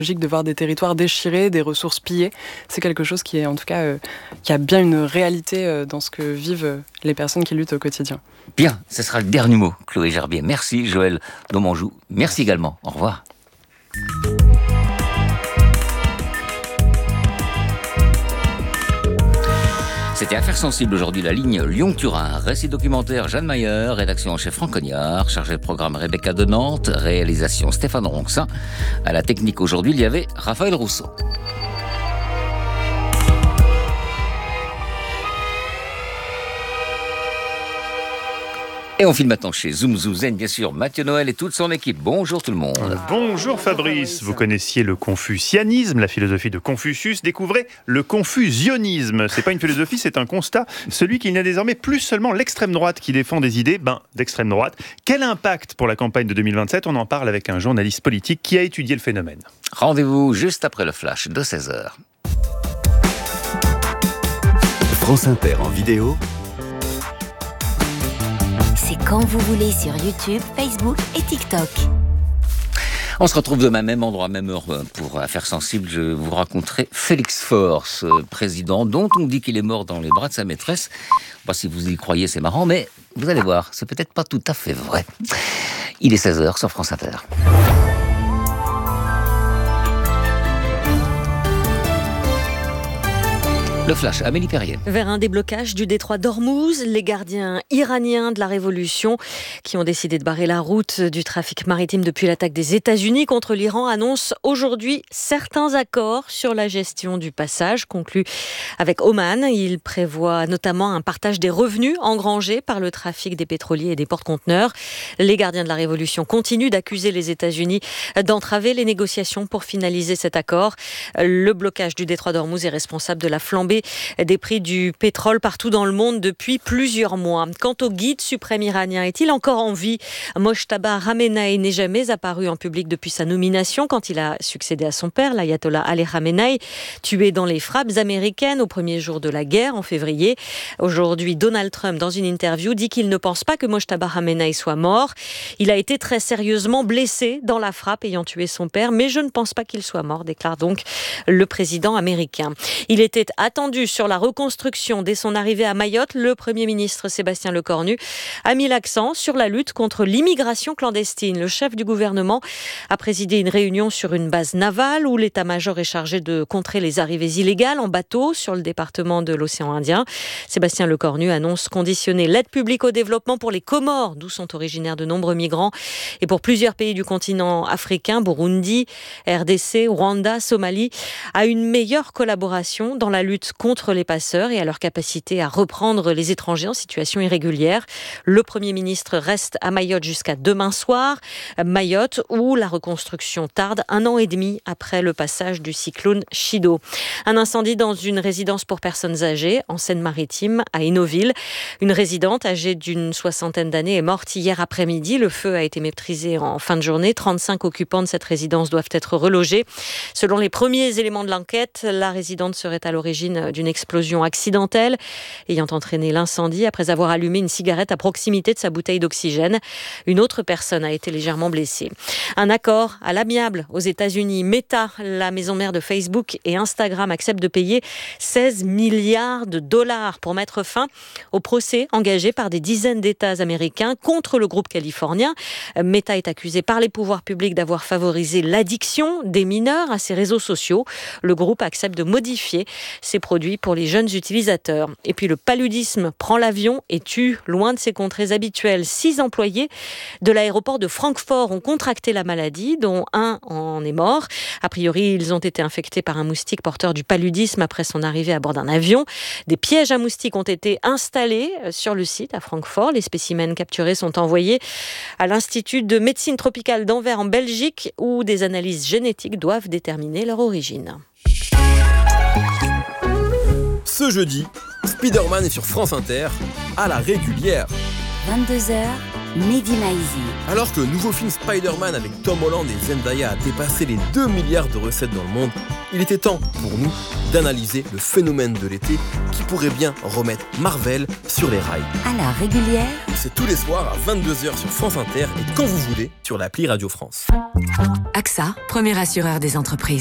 logique de voir des territoires déchirés, des ressources pillées. C'est quelque chose qui est en tout cas qui a bien une réalité dans ce que vivent les personnes qui luttent au quotidien. Bien, ce sera le dernier mot, Chloé Gerbier. Merci Joël Domanjou. Merci également. Au revoir. C'était Affaires sensibles aujourd'hui, la ligne Lyon-Turin. Récit documentaire Jeanne Mayer, rédaction en chef Franck Cognard, chargé de programme Rebecca de Nantes, réalisation Stéphane Ronxin. À la technique aujourd'hui, il y avait Raphaël Rousseau. Et on file maintenant chez Zoom Zen, bien sûr, Mathieu Noël et toute son équipe. Bonjour tout le monde. Bonjour Fabrice. Vous connaissiez le confucianisme, la philosophie de Confucius. Découvrez le confusionisme. C'est pas une philosophie, c'est un constat. Celui qu'il n'y a désormais plus seulement l'extrême droite qui défend des idées, d'extrême droite. Quel impact pour la campagne de 2027 ? On en parle avec un journaliste politique qui a étudié le phénomène. Rendez-vous juste après le flash de 16h. France Inter en vidéo. C'est quand vous voulez sur YouTube, Facebook et TikTok. On se retrouve demain, même endroit, même heure pour Affaires sensibles. Je vous raconterai Félix Faure, ce président dont on dit qu'il est mort dans les bras de sa maîtresse. Pas si vous y croyez, c'est marrant, mais vous allez voir, c'est peut-être pas tout à fait vrai. Il est 16h sur France Inter. Le flash, Amélie Perrier. Vers un déblocage du détroit d'Ormuz, les gardiens iraniens de la révolution qui ont décidé de barrer la route du trafic maritime depuis l'attaque des États-Unis contre l'Iran annoncent aujourd'hui certains accords sur la gestion du passage conclus avec Oman. Ils prévoient notamment un partage des revenus engrangés par le trafic des pétroliers et des porte-conteneurs. Les gardiens de la révolution continuent d'accuser les États-Unis d'entraver les négociations pour finaliser cet accord. Le blocage du détroit d'Ormuz est responsable de la flambée des prix du pétrole partout dans le monde depuis plusieurs mois. Quant au guide suprême iranien, est-il encore en vie ? Mojtaba Khamenei n'est jamais apparu en public depuis sa nomination quand il a succédé à son père, l'ayatollah Ali Khamenei, tué dans les frappes américaines au premier jour de la guerre en février. Aujourd'hui, Donald Trump, dans une interview, dit qu'il ne pense pas que Mojtaba Khamenei soit mort. Il a été très sérieusement blessé dans la frappe ayant tué son père, mais je ne pense pas qu'il soit mort, déclare donc le président américain. Il était attendu sur la reconstruction dès son arrivée à Mayotte. Le Premier ministre Sébastien Lecornu a mis l'accent sur la lutte contre l'immigration clandestine. Le chef du gouvernement a présidé une réunion sur une base navale où l'état-major est chargé de contrer les arrivées illégales en bateau sur le département de l'océan Indien. Sébastien Lecornu annonce conditionner l'aide publique au développement pour les Comores, d'où sont originaires de nombreux migrants, et pour plusieurs pays du continent africain, Burundi, RDC, Rwanda, Somalie, à une meilleure collaboration dans la lutte contre les passeurs et à leur capacité à reprendre les étrangers en situation irrégulière. Le Premier ministre reste à Mayotte jusqu'à demain soir. Mayotte où la reconstruction tarde 1 an et demi après le passage du cyclone Chido. Un incendie dans une résidence pour personnes âgées en Seine-Maritime à Hénouville. Une résidente âgée d'une 60aine d'années est morte hier après-midi. Le feu a été maîtrisé en fin de journée. 35 occupants de cette résidence doivent être relogés. Selon les premiers éléments de l'enquête, la résidente serait à l'origine d'une explosion accidentelle ayant entraîné l'incendie après avoir allumé une cigarette à proximité de sa bouteille d'oxygène. Une autre personne a été légèrement blessée. Un accord à l'amiable aux États-Unis. Meta, la maison mère de Facebook et Instagram, accepte de payer 16 milliards de dollars pour mettre fin au procès engagé par des dizaines d'États américains contre le groupe californien. Meta est accusé par les pouvoirs publics d'avoir favorisé l'addiction des mineurs à ses réseaux sociaux. Le groupe accepte de modifier ses produits pour les jeunes utilisateurs. Et puis le paludisme prend l'avion et tue loin de ses contrées habituelles. 6 employés de l'aéroport de Francfort ont contracté la maladie, dont un en est mort. A priori, ils ont été infectés par un moustique porteur du paludisme après son arrivée à bord d'un avion. Des pièges à moustiques ont été installés sur le site à Francfort. Les spécimens capturés sont envoyés à l'Institut de médecine tropicale d'Anvers en Belgique, où des analyses génétiques doivent déterminer leur origine. Ce jeudi, Spider-Man est sur France Inter, à la régulière. 22h, Mehdi Maizi. Alors que le nouveau film Spider-Man avec Tom Holland et Zendaya a dépassé les 2 milliards de recettes dans le monde, il était temps pour nous d'analyser le phénomène de l'été qui pourrait bien remettre Marvel sur les rails. À la régulière, C'est tous les soirs à 22h sur France Inter et quand vous voulez sur l'appli Radio France. AXA, premier assureur des entreprises.